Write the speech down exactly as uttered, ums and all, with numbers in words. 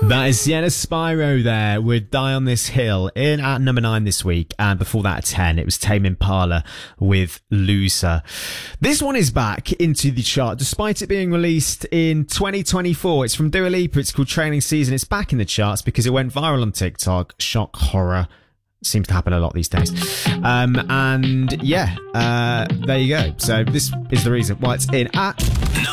That is Sienna Spyro there with Die on This Hill in at number nine this week. And before that at ten, it was Tame Impala with Loser. This one is back into the chart despite it being released in twenty twenty-four. It's from Dua Lipa. It's called Training Season. It's back in the charts because it went viral on TikTok. Shock horror. Seems to happen a lot these days. Um, and yeah, uh, there you go. So this is the reason why it's in at...